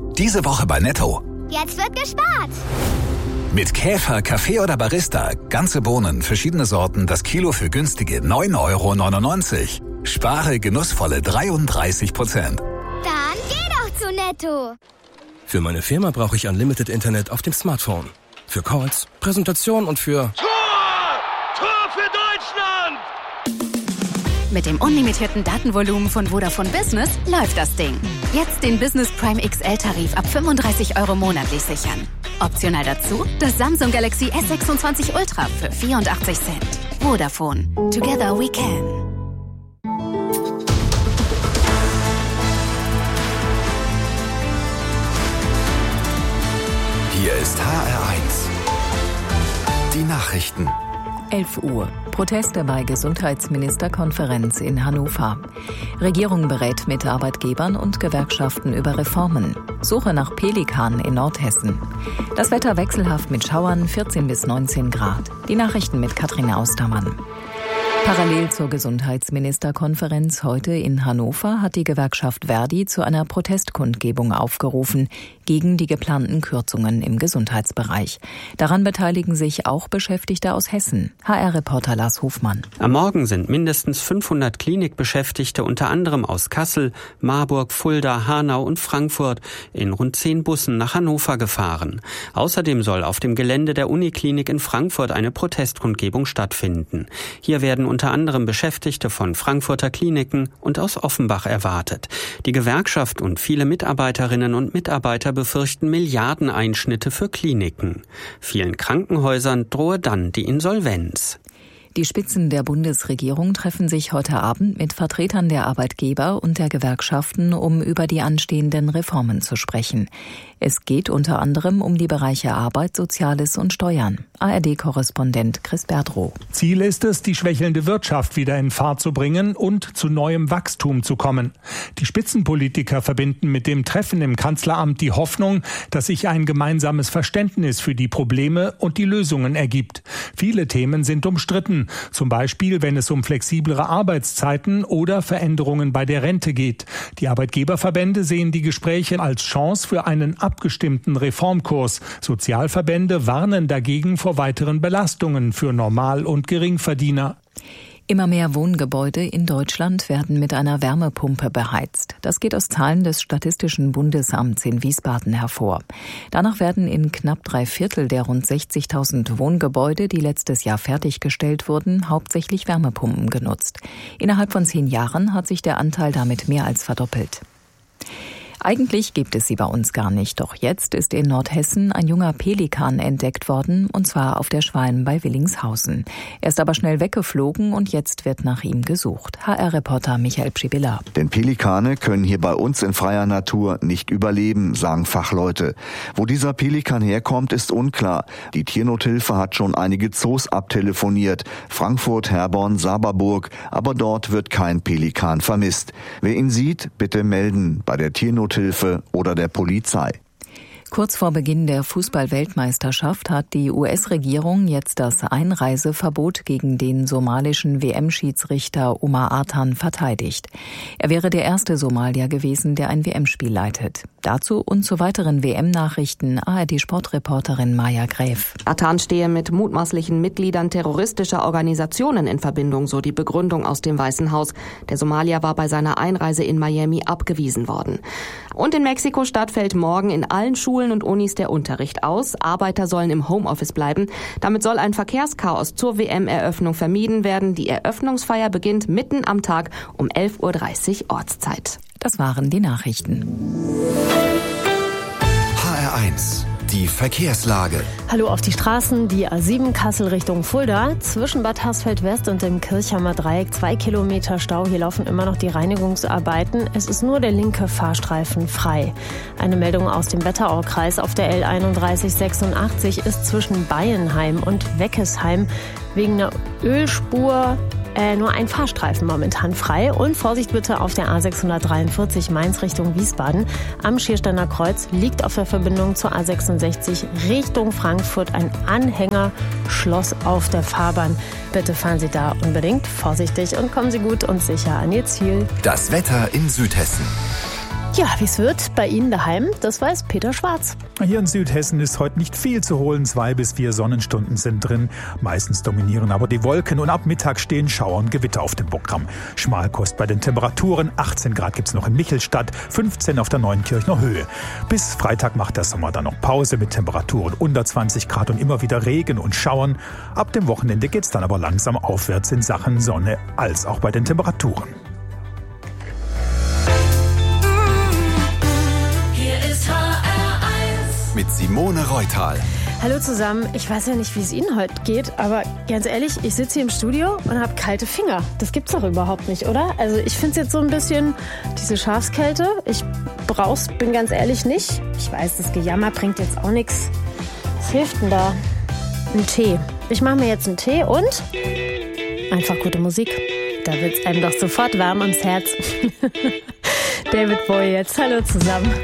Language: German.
Diese Woche bei Netto. Jetzt wird gespart. Mit Käfer, Kaffee oder Barista. Ganze Bohnen, verschiedene Sorten, das Kilo für günstige 9,99 €. Spare genussvolle 33%. Dann geh doch zu Netto. Für meine Firma brauche ich Unlimited Internet auf dem Smartphone. Für Calls, Präsentation und für... Tor für Deutschland! Mit dem unlimitierten Datenvolumen von Vodafone Business läuft das Ding. Jetzt den Business Prime XL-Tarif ab 35 € monatlich sichern. Optional dazu das Samsung Galaxy S26 Ultra für 84 Cent. Vodafone. Together we can. Hier ist HR1. Die Nachrichten. 11 Uhr. Proteste bei Gesundheitsministerkonferenz in Hannover. Regierung berät mit Arbeitgebern und Gewerkschaften über Reformen. Suche nach Pelikan in Nordhessen. Das Wetter wechselhaft mit Schauern, 14 bis 19 Grad. Die Nachrichten mit Katrin Austermann. Parallel zur Gesundheitsministerkonferenz heute in Hannover hat die Gewerkschaft Verdi zu einer Protestkundgebung aufgerufen gegen die geplanten Kürzungen im Gesundheitsbereich. Daran beteiligen sich auch Beschäftigte aus Hessen. HR-Reporter Lars Hofmann. Am Morgen sind mindestens 500 Klinikbeschäftigte unter anderem aus Kassel, Marburg, Fulda, Hanau und Frankfurt in rund 10 Bussen nach Hannover gefahren. Außerdem soll auf dem Gelände der Uniklinik in Frankfurt eine Protestkundgebung stattfinden. Hier werden unter anderem Beschäftigte von Frankfurter Kliniken und aus Offenbach erwartet. Die Gewerkschaft und viele Mitarbeiterinnen und Mitarbeiter befürchten Milliardeneinschnitte für Kliniken. Vielen Krankenhäusern drohe dann die Insolvenz. Die Spitzen der Bundesregierung treffen sich heute Abend mit Vertretern der Arbeitgeber und der Gewerkschaften, um über die anstehenden Reformen zu sprechen. Es geht unter anderem um die Bereiche Arbeit, Soziales und Steuern. ARD-Korrespondent Chris Berdrow. Ziel ist es, die schwächelnde Wirtschaft wieder in Fahrt zu bringen und zu neuem Wachstum zu kommen. Die Spitzenpolitiker verbinden mit dem Treffen im Kanzleramt die Hoffnung, dass sich ein gemeinsames Verständnis für die Probleme und die Lösungen ergibt. Viele Themen sind umstritten, zum Beispiel wenn es um flexiblere Arbeitszeiten oder Veränderungen bei der Rente geht. Die Arbeitgeberverbände sehen die Gespräche als Chance für einen abgestimmten Reformkurs. Sozialverbände warnen dagegen vor weiteren Belastungen für Normal- und Geringverdiener. Immer mehr Wohngebäude in Deutschland werden mit einer Wärmepumpe beheizt. Das geht aus Zahlen des Statistischen Bundesamts in Wiesbaden hervor. Danach werden in knapp 3/4 der rund 60.000 Wohngebäude, die letztes Jahr fertiggestellt wurden, hauptsächlich Wärmepumpen genutzt. Innerhalb von 10 Jahren hat sich der Anteil damit mehr als verdoppelt. Eigentlich gibt es sie bei uns gar nicht, doch jetzt ist in Nordhessen ein junger Pelikan entdeckt worden, und zwar auf der Schwalm bei Willingshausen. Er ist aber schnell weggeflogen und jetzt wird nach ihm gesucht. HR-Reporter Michael Pschibilla. Denn Pelikane können hier bei uns in freier Natur nicht überleben, sagen Fachleute. Wo dieser Pelikan herkommt, ist unklar. Die Tiernothilfe hat schon einige Zoos abtelefoniert. Frankfurt, Herborn, Saberburg. Aber dort wird kein Pelikan vermisst. Wer ihn sieht, bitte melden bei der Tiernothilfe oder der Polizei. Kurz vor Beginn der Fußball-Weltmeisterschaft hat die US-Regierung jetzt das Einreiseverbot gegen den somalischen WM-Schiedsrichter Omar Artan verteidigt. Er wäre der erste Somalier gewesen, der ein WM-Spiel leitet. Dazu und zu weiteren WM-Nachrichten ARD-Sportreporterin Maja Gräf. Artan stehe mit mutmaßlichen Mitgliedern terroristischer Organisationen in Verbindung, so die Begründung aus dem Weißen Haus. Der Somalier war bei seiner Einreise in Miami abgewiesen worden. Und in Mexiko-Stadt fällt morgen in allen Schulen und Unis der Unterricht aus. Arbeiter sollen im Homeoffice bleiben. Damit soll ein Verkehrschaos zur WM-Eröffnung vermieden werden. Die Eröffnungsfeier beginnt mitten am Tag um 11:30 Uhr Ortszeit. Das waren die Nachrichten. HR1. Die Verkehrslage. Hallo auf die Straßen, die A7 Kassel Richtung Fulda. Zwischen Bad Hersfeld West und dem Kirchheimer Dreieck 2 Kilometer Stau. Hier laufen immer noch die Reinigungsarbeiten. Es ist nur der linke Fahrstreifen frei. Eine Meldung aus dem Wetteraukreis auf der L3186 ist zwischen Baienheim und Weckesheim wegen einer Ölspur nur ein Fahrstreifen momentan frei. Und Vorsicht bitte auf der A643 Mainz Richtung Wiesbaden. Am Schiersteiner Kreuz liegt auf der Verbindung zur A66 Richtung Frankfurt ein Anhängerschloss auf der Fahrbahn. Bitte fahren Sie da unbedingt vorsichtig und kommen Sie gut und sicher an Ihr Ziel. Das Wetter in Südhessen. Ja, wie es wird bei Ihnen daheim, das weiß Peter Schwarz. Hier in Südhessen ist heute nicht viel zu holen. 2 bis 4 Sonnenstunden sind drin. Meistens dominieren aber die Wolken und ab Mittag stehen Schauer und Gewitter auf dem Programm. Schmalkost bei den Temperaturen. 18 Grad gibt's noch in Michelstadt, 15 auf der Neuenkirchner Höhe. Bis Freitag macht der Sommer dann noch Pause mit Temperaturen unter 20 Grad und immer wieder Regen und Schauern. Ab dem Wochenende geht's dann aber langsam aufwärts in Sachen Sonne, als auch bei den Temperaturen. Mit Simone Reutal. Hallo zusammen, ich weiß ja nicht, wie es Ihnen heute geht, aber ganz ehrlich, ich sitze hier im Studio und habe kalte Finger. Das gibt's doch überhaupt nicht, oder? Also ich finde es jetzt so ein bisschen, diese Schafskälte, ich brauch's, bin ganz ehrlich, nicht. Ich weiß, das Gejammer bringt jetzt auch nichts. Was hilft denn da? Ein Tee. Ich mache mir jetzt einen Tee und einfach gute Musik. Da wird's einem doch sofort warm ums Herz. David Bowie jetzt. Hallo zusammen.